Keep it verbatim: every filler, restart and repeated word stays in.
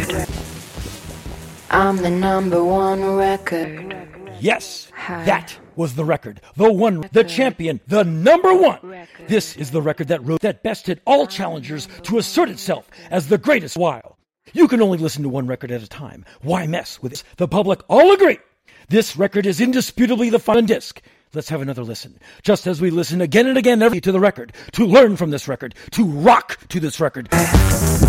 record. I'm the number one record. Yes, that was the record. The one, the champion, the number one. This is the record that wrote that bested all challengers to assert itself as the greatest while. You can only listen to one record at a time. Why mess with this? The public all agree. This record is indisputably the final disc. Let's have another listen. Just as we listen again and again every to the record, to learn from this record, to rock to this record.